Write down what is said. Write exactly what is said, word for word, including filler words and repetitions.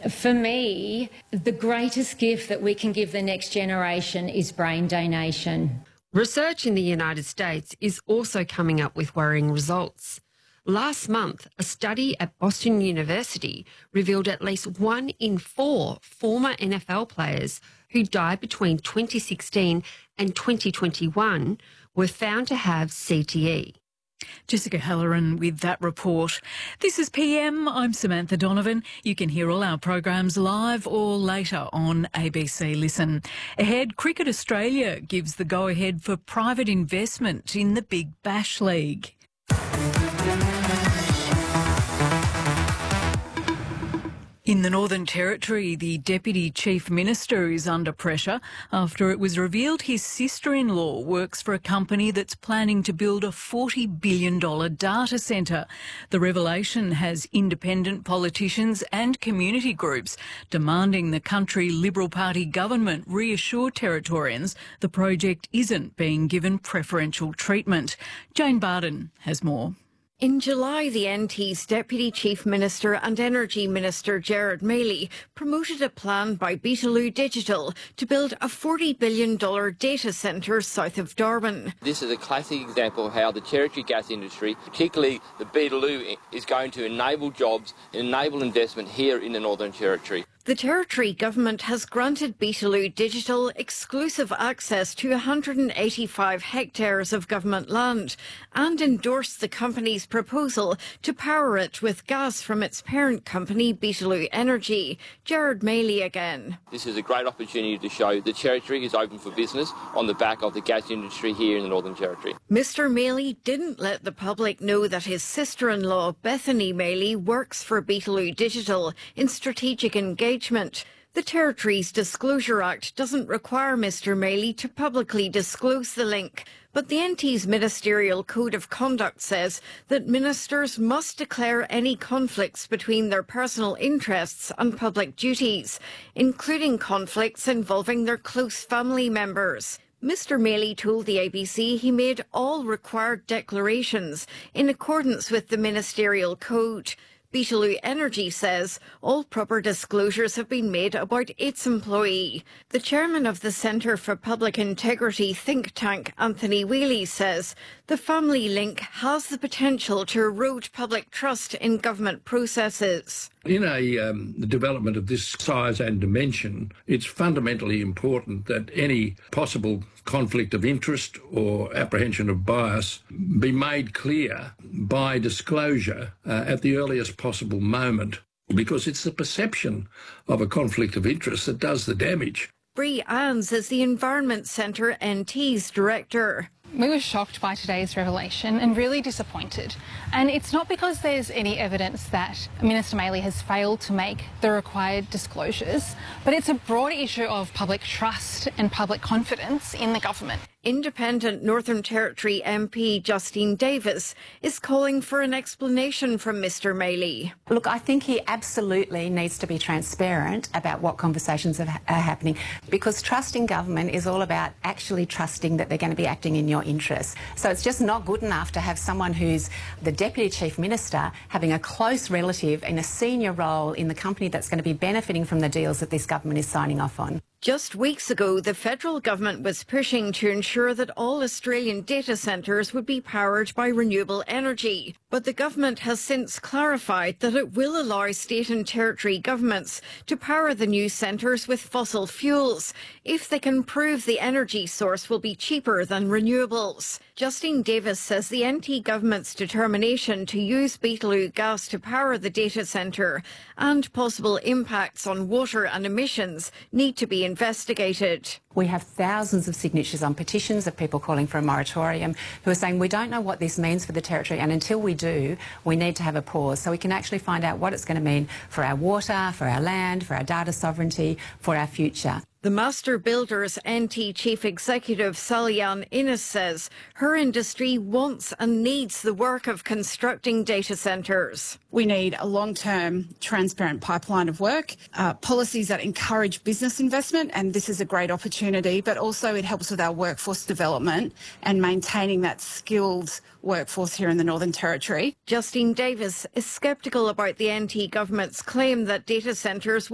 For me, the greatest gift that we can give the next generation is brain donation. Research in the United States is also coming up with worrying results. Last month, a study at Boston University revealed at least one in four former N F L players who died between twenty sixteen and twenty twenty-one were found to have C T E. Jessica Halloran with that report. This is P M. I'm Samantha Donovan. You can hear all our programs live or later on A B C Listen. Ahead, Cricket Australia gives the go-ahead for private investment in the Big Bash League. In the Northern Territory, the Deputy Chief Minister is under pressure after it was revealed his sister-in-law works for a company that's planning to build a forty billion dollars data centre. The revelation has independent politicians and community groups demanding the country Liberal Party government reassure Territorians the project isn't being given preferential treatment. Jane Barden has more. In July, the N T's Deputy Chief Minister and Energy Minister Gerard Maley promoted a plan by Beetaloo Digital to build a forty billion dollars data centre south of Darwin. This is a classic example of how the Territory gas industry, particularly the Beetaloo, is going to enable jobs and enable investment here in the Northern Territory. The Territory Government has granted Beetaloo Digital exclusive access to one hundred eighty-five hectares of government land and endorsed the company's proposal to power it with gas from its parent company, Beetaloo Energy. Gerard Maley again. This is a great opportunity to show the Territory is open for business on the back of the gas industry here in the Northern Territory. Mister Maley didn't let the public know that his sister-in-law, Bethany Maley, works for Beetaloo Digital in strategic engagement. The Territory's Disclosure Act doesn't require Mister Maley to publicly disclose the link, but the N T's Ministerial Code of Conduct says that ministers must declare any conflicts between their personal interests and public duties, including conflicts involving their close family members. Mister Maley told the A B C he made all required declarations in accordance with the Ministerial Code. Beetaloo Energy says all proper disclosures have been made about its employee. The chairman of the Centre for Public Integrity think tank, Anthony Wheely, says the family link has the potential to erode public trust in government processes. In a um, development of this size and dimension, it's fundamentally important that any possible conflict of interest or apprehension of bias be made clear by disclosure uh, at the earliest possible moment, because it's the perception of a conflict of interest that does the damage. Bree Ann's is the Environment Centre N T's director. We were shocked by today's revelation and really disappointed. And it's not because there's any evidence that Minister Maley has failed to make the required disclosures, but it's a broad issue of public trust and public confidence in the government. Independent Northern Territory M P Justine Davis is calling for an explanation from Mister Maley. Look, I think he absolutely needs to be transparent about what conversations are, are happening, because trust in government is all about actually trusting that they're going to be acting in your interests. So it's just not good enough to have someone who's the Deputy Chief Minister having a close relative in a senior role in the company that's going to be benefiting from the deals that this government is signing off on. Just weeks ago, the federal government was pushing to ensure that all Australian data centres would be powered by renewable energy. But the government has since clarified that it will allow state and territory governments to power the new centres with fossil fuels if they can prove the energy source will be cheaper than renewables. Justine Davis says the N T government's determination to use Beetaloo gas to power the data centre and possible impacts on water and emissions need to be investigated. We have thousands of signatures on petitions of people calling for a moratorium who are saying we don't know what this means for the Territory, and until we do, we need to have a pause so we can actually find out what it's going to mean for our water, for our land, for our data sovereignty, for our future. The Master Builders N T Chief Executive Sally-Ann Innes says her industry wants and needs the work of constructing data centres. We need a long-term, transparent pipeline of work, uh, policies that encourage business investment, and this is a great opportunity, but also it helps with our workforce development and maintaining that skilled workforce here in the Northern Territory. Justine Davis is sceptical about the N T government's claim that data centres